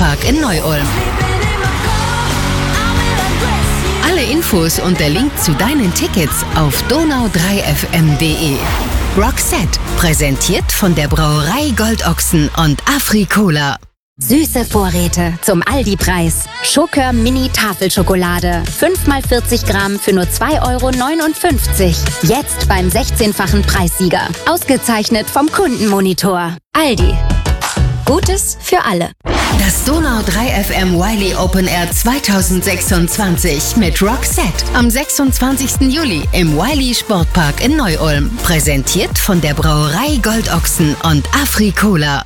Sportpark in Neu-Ulm. Alle Infos und der Link zu deinen Tickets auf donau3fm.de. Roxette, präsentiert von der Brauerei Goldochsen und Afri-Cola. Süße Vorräte zum Aldi-Preis. Schokör Mini Tafelschokolade. 5x40 Gramm für nur 2,59 €. Jetzt beim 16-fachen Preissieger. Ausgezeichnet vom Kundenmonitor. Aldi. Gutes für alle. Das Donau3FM Wiley Open Air 2026 mit Roxette am 26. Juli im Wiley Sportpark in Neu-Ulm. Präsentiert von der Brauerei Goldochsen und Afri-Cola.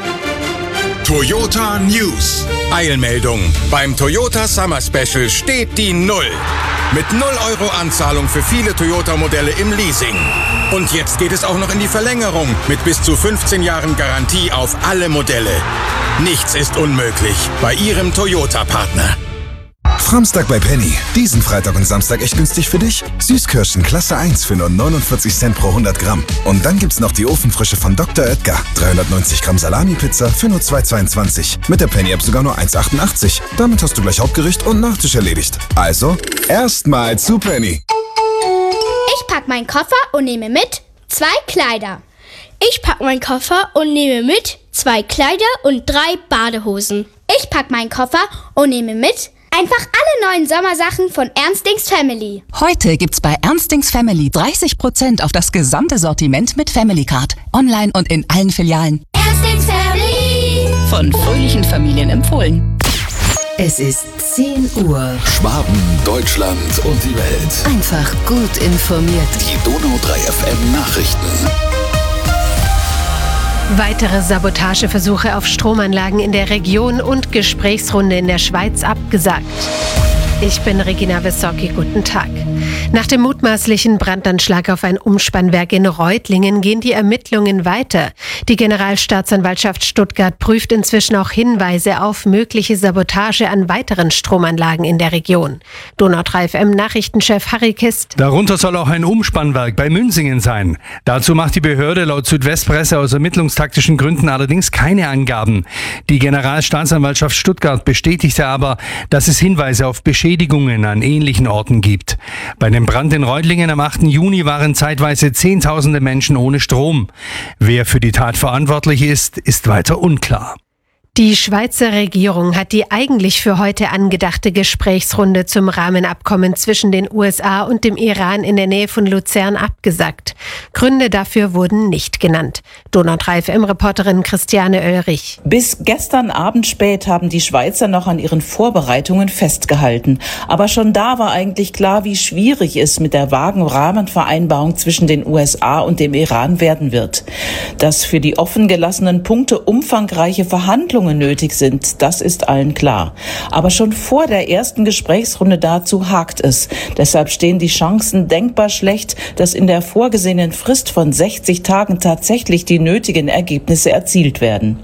Toyota News. Eilmeldung. Beim Toyota Summer Special steht die Null. Mit 0 € Anzahlung für viele Toyota-Modelle im Leasing. Und jetzt geht es auch noch in die Verlängerung mit bis zu 15 Jahren Garantie auf alle Modelle. Nichts ist unmöglich bei Ihrem Toyota-Partner. Framstag bei Penny. Diesen Freitag und Samstag echt günstig für dich. Süßkirschen Klasse 1 für nur 49 Cent pro 100 Gramm. Und dann gibt's noch die Ofenfrische von Dr. Oetker. 390 Gramm Salami-Pizza für nur 2,22. Mit der Penny-App sogar nur 1,88. Damit hast du gleich Hauptgericht und Nachtisch erledigt. Also, erstmal zu Penny. Ich pack meinen Koffer und nehme mit 2 Kleider. Ich pack meinen Koffer und nehme mit 2 Kleider und 3 Badehosen. Ich pack meinen Koffer und nehme mit einfach alle neuen Sommersachen von Ernstings Family. Heute gibt's bei Ernstings Family 30% auf das gesamte Sortiment mit Family Card. Online und in allen Filialen. Ernstings Family. Von fröhlichen Familien empfohlen. Es ist 10 Uhr. Schwaben, Deutschland und die Welt. Einfach gut informiert. Die Donau3FM Nachrichten. Weitere Sabotageversuche auf Stromanlagen in der Region und Gesprächsrunde in der Schweiz abgesagt. Ich bin Regina Wissocki, guten Tag. Nach dem mutmaßlichen Brandanschlag auf ein Umspannwerk in Reutlingen gehen die Ermittlungen weiter. Die Generalstaatsanwaltschaft Stuttgart prüft inzwischen auch Hinweise auf mögliche Sabotage an weiteren Stromanlagen in der Region. Donau3FM-Nachrichtenchef Harry Kist. Darunter soll auch ein Umspannwerk bei Münsingen sein. Dazu macht die Behörde laut Südwestpresse aus ermittlungstaktischen Gründen allerdings keine Angaben. Die Generalstaatsanwaltschaft Stuttgart bestätigte aber, dass es Hinweise auf Beschädigungen an ähnlichen Orten gibt. Bei dem Brand in Reutlingen am 8. Juni waren zeitweise Zehntausende Menschen ohne Strom. Wer für die Tat verantwortlich ist, ist weiter unklar. Die Schweizer Regierung hat die eigentlich für heute angedachte Gesprächsrunde zum Rahmenabkommen zwischen den USA und dem Iran in der Nähe von Luzern abgesagt. Gründe dafür wurden nicht genannt. Donau3FM-Reporterin Christiane Oelrich. Bis gestern Abend spät haben die Schweizer noch an ihren Vorbereitungen festgehalten. Aber schon da war eigentlich klar, wie schwierig es mit der vagen Rahmenvereinbarung zwischen den USA und dem Iran werden wird. Dass für die offen gelassenen Punkte umfangreiche Verhandlungen nötig sind, das ist allen klar. Aber schon vor der ersten Gesprächsrunde dazu hakt es. Deshalb stehen die Chancen denkbar schlecht, dass in der vorgesehenen Frist von 60 Tagen tatsächlich die nötigen Ergebnisse erzielt werden.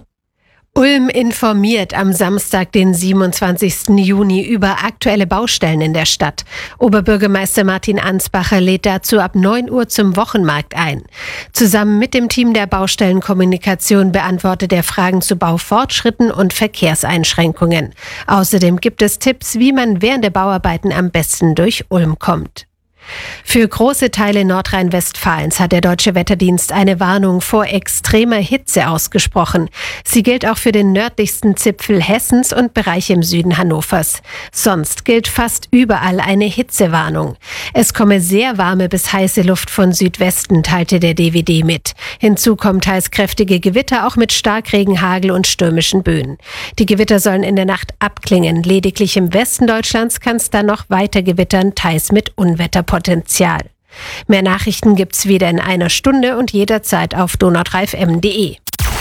Ulm informiert am Samstag, den 27. Juni, über aktuelle Baustellen in der Stadt. Oberbürgermeister Martin Ansbacher lädt dazu ab 9 Uhr zum Wochenmarkt ein. Zusammen mit dem Team der Baustellenkommunikation beantwortet er Fragen zu Baufortschritten und Verkehrseinschränkungen. Außerdem gibt es Tipps, wie man während der Bauarbeiten am besten durch Ulm kommt. Für große Teile Nordrhein-Westfalens hat der Deutsche Wetterdienst eine Warnung vor extremer Hitze ausgesprochen. Sie gilt auch für den nördlichsten Zipfel Hessens und Bereiche im Süden Hannovers. Sonst gilt fast überall eine Hitzewarnung. Es komme sehr warme bis heiße Luft von Südwesten, teilte der DWD mit. Hinzu kommen teils kräftige Gewitter, auch mit Starkregen, Hagel und stürmischen Böen. Die Gewitter sollen in der Nacht abklingen. Lediglich im Westen Deutschlands kann es dann noch weiter gewittern, teils mit Unwetterpotenzial. Mehr Nachrichten gibt's wieder in einer Stunde und jederzeit auf donau3fm.de.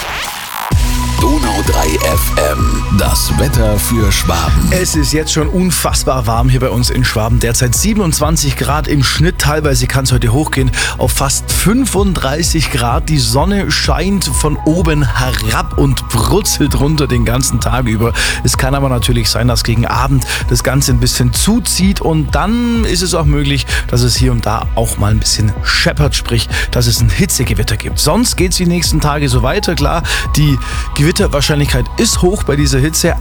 Donau3FM, das Wetter für Schwaben. Es ist jetzt schon unfassbar warm hier bei uns in Schwaben. Derzeit 27 Grad im Schnitt. Teilweise kann es heute hochgehen auf fast 35 Grad. Die Sonne scheint von oben herab und brutzelt runter den ganzen Tag über. Es kann aber natürlich sein, dass gegen Abend das Ganze ein bisschen zuzieht. Und dann ist es auch möglich, dass es hier und da auch mal ein bisschen scheppert, sprich, dass es ein Hitzegewitter gibt. Sonst geht es die nächsten Tage so weiter. Klar, die Gewitterwahrscheinlichkeit ist hoch bei dieser Hitze,